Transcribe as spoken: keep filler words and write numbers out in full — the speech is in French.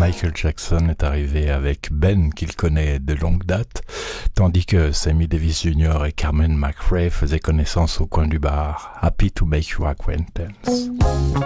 Michael Jackson est arrivé avec Ben, qu'il connaît de longue date, tandis que Sammy Davis junior et Carmen McRae faisaient connaissance au coin du bar. Happy to make your acquaintance.